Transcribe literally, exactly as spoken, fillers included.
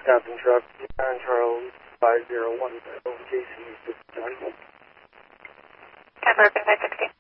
Captain Truck, nine Charles five zero one zero, J C six ten. Captain five sixty.